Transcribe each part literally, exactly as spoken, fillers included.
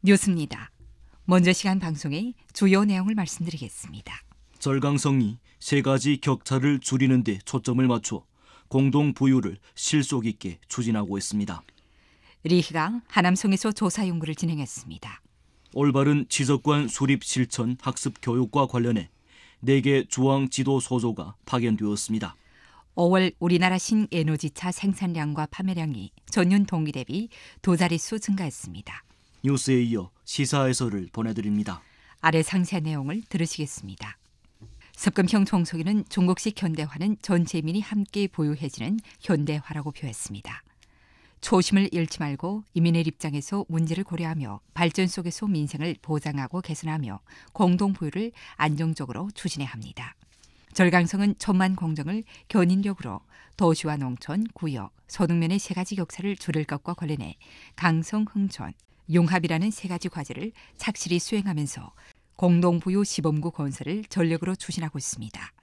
뉴스입니다. 먼저 시간 방송의 주요 내용을 말씀드리겠습니다. 절강성이 세 가지 격차를 줄이는 데 초점을 맞춰 공동 부유를 실속 있게 추진하고 있습니다. 리히가 하남성에서 조사 연구를 진행했습니다. 올바른 지적관 수립 실천 학습 교육과 관련해 네 개 주황 지도 소조가 파견되었습니다. 오월 우리나라 신에너지차 생산량과 판매량이 전년 동기 대비 두 자릿수 증가했습니다. 뉴스에 이어 시사 해설을 보내드립니다. 아래 상세한 내용을 들으시겠습니다. 습금형 종속에는 중국식 현대화는 전 재민이 함께 보유해지는 현대화라고 표했습니다. 초심을 잃지 말고 이민의 입장에서 문제를 고려하며 발전 속에서 민생을 보장하고 개선하며 공동부유를 안정적으로 추진해야 합니다. 절강성은 천만 공정을 견인력으로 도시와 농촌, 구역, 소득면의 세 가지 격차를 줄일 것과 관련해 강성, 흥촌, 융합이라는 세 가지 과제를 착실히 수행하면서 공동부유 시범구 건설을 전력으로 추진하고 있습니다.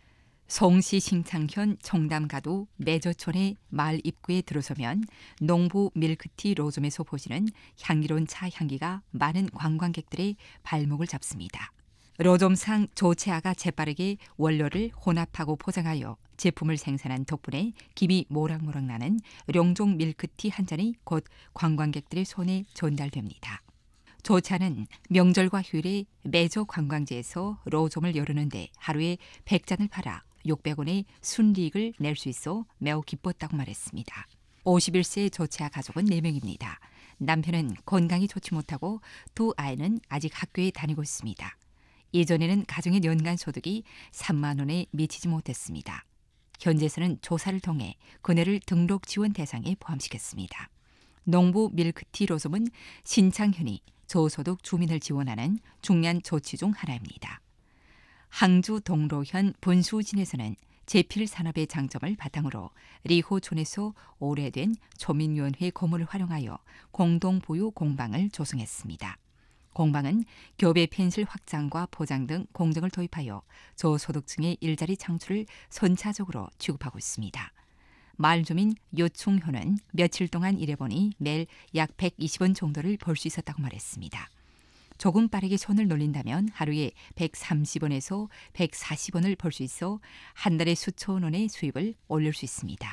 송시 신창현 청담가도 매저촌의 마을 입구에 들어서면 농부 밀크티 로점에서 보시는 향기로운 차 향기가 많은 관광객들의 발목을 잡습니다. 로점상 조체아가 재빠르게 원료를 혼합하고 포장하여 제품을 생산한 덕분에 김이 모락모락 나는 룡종 밀크티 한 잔이 곧 관광객들의 손에 전달됩니다. 조차는 명절과 휴일에 매저 관광지에서 로점을 열었는데 하루에 백 잔을 팔아 육백 원의 순이익을 낼 수 있어 매우 기뻤다고 말했습니다. 오십일 세 조차 가족은 네 명입니다. 남편은 건강이 좋지 못하고 두 아이는 아직 학교에 다니고 있습니다. 예전에는 가정의 연간 소득이 삼만 원에 미치지 못했습니다. 현재서는 조사를 통해 그네를 등록 지원 대상에 포함시켰습니다. 농부 밀크티 로점은 신창현이 저소득 주민을 지원하는 중요한 조치 중 하나입니다. 항주 동로현 본수진에서는 제필 산업의 장점을 바탕으로 리호촌에서 오래된 초민위원회 건물을 활용하여 공동보유 공방을 조성했습니다. 공방은 교배 펜실 확장과 포장 등 공정을 도입하여 저소득층의 일자리 창출을 선차적으로 취급하고 있습니다. 마을 주민 요충효는 며칠 동안 일해보니 매일 약 백이십 원 정도를 벌 수 있었다고 말했습니다. 조금 빠르게 손을 놀린다면 하루에 백삼십 원에서 백사십 원을 벌 수 있어 한 달에 수천 원의 수입을 올릴 수 있습니다.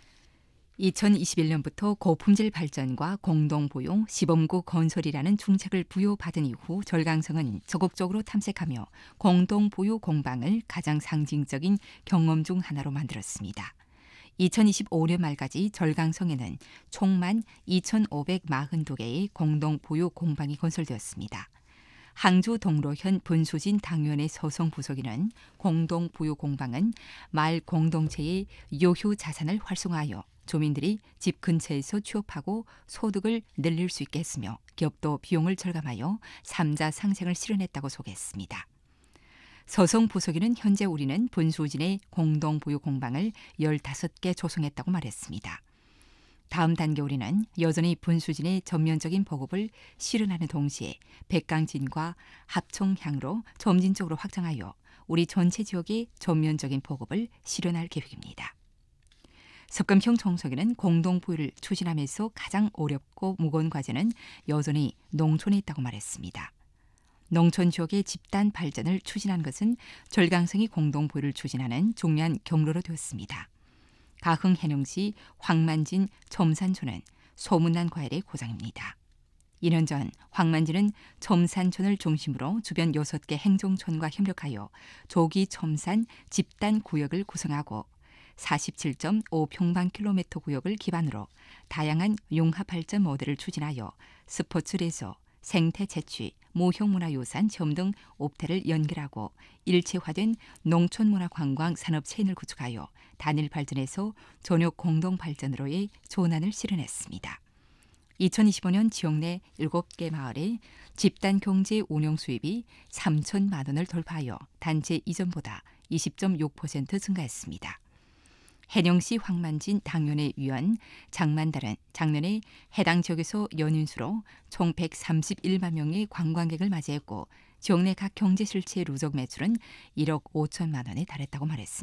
이천이십일 년부터 고품질 발전과 공동보용 시범구 건설이라는 중책을 부여받은 이후 절강성은 적극적으로 탐색하며 공동보유 공방을 가장 상징적인 경험 중 하나로 만들었습니다. 이천이십오 년 말까지 절강성에는 총만 이천오백사십이 개의 공동보유 공방이 건설되었습니다. 항주 동로현 분수진 당면의 서성 부서기는 공동보유 공방은 마을 공동체의 요효 자산을 활성화하여 주민들이 집 근처에서 취업하고 소득을 늘릴 수 있게 했으며 기업도 비용을 절감하여 삼자 상생을 실현했다고 소개했습니다. 서성 부서기는 현재 우리는 분수진의 공동보유 공방을 열다섯 개 조성했다고 말했습니다. 다음 단계 우리는 여전히 분수진의 전면적인 보급을 실현하는 동시에 백강진과 합청향으로 점진적으로 확장하여 우리 전체 지역의 전면적인 보급을 실현할 계획입니다. 습금형 종속에는 공동보유를 추진하면서 가장 어렵고 무거운 과제는 여전히 농촌에 있다고 말했습니다. 농촌 지역의 집단 발전을 추진한 것은 절강성이 공동보유를 추진하는 중요한 경로로 되었습니다. 가흥 해령시 황만진 첨산촌은 소문난 과일의 고장입니다. 이 년 전 황만진은 첨산촌을 중심으로 주변 여섯 개 행정촌과 협력하여 조기 첨산 집단 구역을 구성하고 사십칠 점 오 평방킬로미터 구역을 기반으로 다양한 융합 발전 모델을 추진하여 스포츠 레저, 생태 채취, 무형문화유산 체험 등 옵태를 연결하고 일체화된 농촌문화관광 산업 체인을 구축하여 단일 발전에서 전역 공동 발전으로의 전환을 실현했습니다. 이천이십오 년 지역 내 일곱 개 마을의 집단 경제 운영 수입이 삼천만 원을 돌파하여 단체 이전보다 이십 점 육 퍼센트 증가했습니다. 해령시 황만진 당면의 위원 장만달은 작년에 해당 지역에서 연인수로 총 백삼십일만 명의 관광객을 맞이했고 지역 내 각 경제실체 누적 매출은 일억 오천만 원에 달했다고 말했습니다.